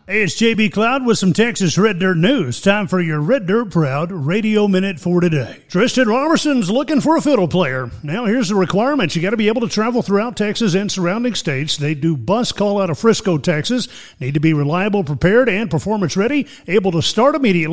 Hey, it's JB Cloud with some Texas Red Dirt news. Time for your Red Dirt Proud Radio Minute for today. Tristan Robertson's looking for a fiddle player. Now, here's the requirements. You got to be able to travel throughout Texas and surrounding states. They do bus call out of Frisco, Texas. Need to be reliable, prepared, and performance ready. Able to start immediately.